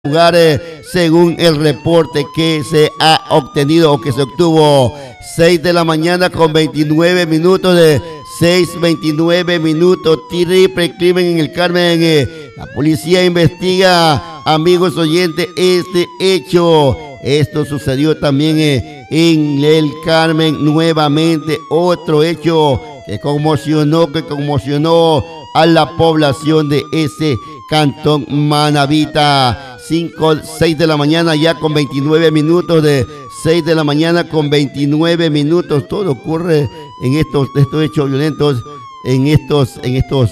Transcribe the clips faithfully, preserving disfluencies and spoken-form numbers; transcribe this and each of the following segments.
lugar eh, según el reporte que se ha obtenido o que se obtuvo. Seis de la mañana con veintinueve minutos de seis veintinueve minutos, triple crimen en el Carmen. Eh, la policía investiga, amigos oyentes, este hecho. Esto sucedió también eh, en el Carmen, nuevamente otro hecho que conmocionó, que conmocionó a la población de ese cantón Manabita. cinco, seis de la mañana ya con veintinueve minutos, de seis de la mañana con veintinueve minutos. Todo ocurre en estos, estos hechos violentos, en estos, en estos,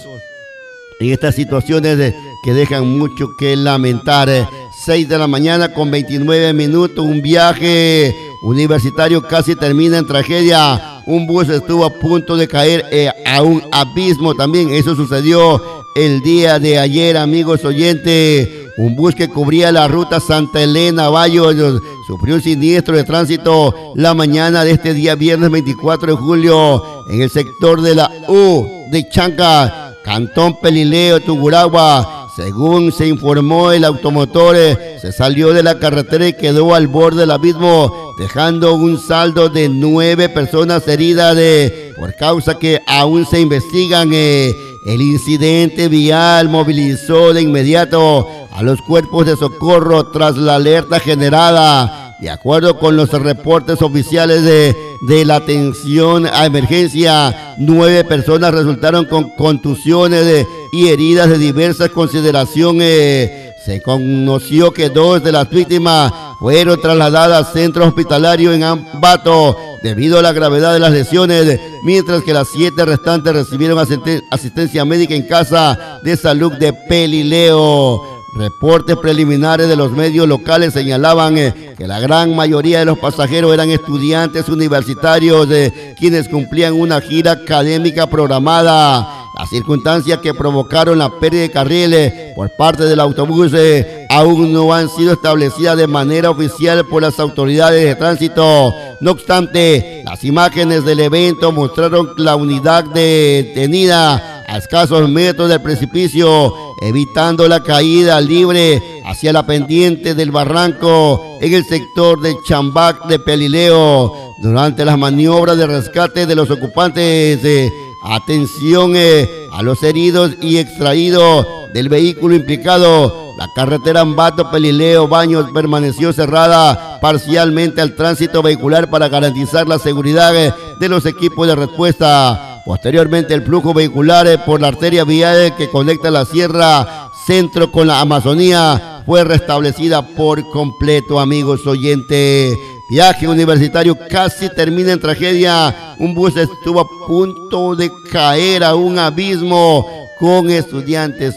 en estas situaciones de, que dejan mucho que lamentar. seis de la mañana con veintinueve minutos, un viaje universitario casi termina en tragedia. Un bus estuvo a punto de caer eh, a un abismo también. Eso sucedió el día de ayer, amigos oyentes. Un bus que cubría la ruta Santa Elena Bayo sufrió un siniestro de tránsito la mañana de este día viernes veinticuatro de julio en el sector de la U de Chanca, cantón Pelileo, Tungurahua. Según se informó, el automotor eh, se salió de la carretera y quedó al borde del abismo, dejando un saldo de nueve personas heridas de, por causa que aún se investigan. Eh, el incidente vial movilizó de inmediato a los cuerpos de socorro tras la alerta generada. De acuerdo con los reportes oficiales de, de la atención a emergencia, nueve personas resultaron con contusiones de, y heridas de diversas consideraciones. Se conoció que dos de las víctimas fueron trasladadas al centro hospitalario en Ambato debido a la gravedad de las lesiones, mientras que las siete restantes recibieron asistencia médica en casa de salud de Pelileo. Reportes preliminares de los medios locales señalaban eh, que la gran mayoría de los pasajeros eran estudiantes universitarios eh, quienes cumplían una gira académica programada. Las circunstancias que provocaron la pérdida de carriles por parte del autobús eh, aún no han sido establecidas de manera oficial por las autoridades de tránsito. No obstante, las imágenes del evento mostraron la unidad detenida a escasos metros del precipicio, evitando la caída libre hacia la pendiente del barranco en el sector de Chambac de Pelileo. Durante las maniobras de rescate de los ocupantes, eh, atención eh, a los heridos y extraídos del vehículo implicado. La carretera Ambato-Pelileo Baños permaneció cerrada parcialmente al tránsito vehicular para garantizar la seguridad eh, de los equipos de respuesta. Posteriormente, el flujo vehicular eh, por la arteria vial que conecta la Sierra Centro con la Amazonía fue restablecida por completo, amigos oyentes. Viaje universitario casi termina en tragedia. Un bus estuvo a punto de caer a un abismo con estudiantes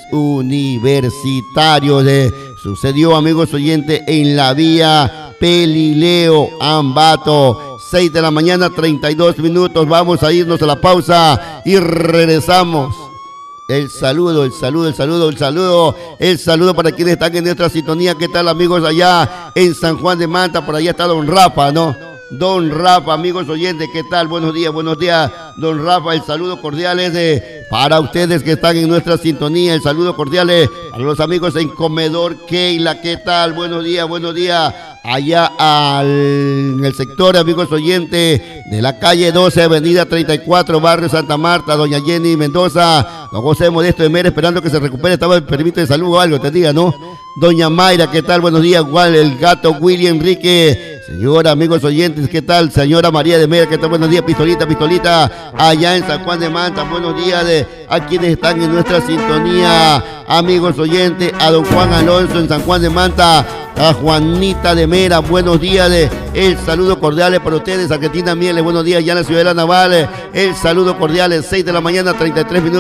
universitarios. Eh, sucedió, amigos oyentes, en la vía Pelileo Ambato. seis de la mañana, treinta y dos minutos. Vamos a irnos a la pausa y regresamos. El saludo, el saludo, el saludo, el saludo, el saludo para quienes están en nuestra sintonía. ¿Qué tal, amigos, allá en San Juan de Manta? Por allá está don Rafa, ¿no? Don Rafa, amigos oyentes, ¿qué tal? Buenos días, buenos días, don Rafa. El saludo cordial es de, para ustedes que están en nuestra sintonía. El saludo cordial es para los amigos en Comedor Keila. ¿Qué tal? Buenos días, buenos días. Allá al, en el sector, amigos oyentes, de la calle doce, avenida treinta y cuatro, barrio Santa Marta, doña Jenny Mendoza, don José Modesto de Mera, esperando que se recupere. Estaba el permiso de salud o algo, te diga, ¿no? Doña Mayra, ¿qué tal? Buenos días. Igual el gato Willy Enrique. Señora, amigos oyentes, ¿qué tal? Señora María de Mera, ¿qué tal? Buenos días, Pistolita, Pistolita, allá en San Juan de Manta. Buenos días de, a quienes están en nuestra sintonía, amigos oyentes, a don Juan Alonso en San Juan de Manta, a Juanita de Mera, buenos días, de, el saludo cordial para ustedes, Argentina Mieles, buenos días, ya en la ciudad de la Naval, el saludo cordial, seis de la mañana, treinta y tres minutos.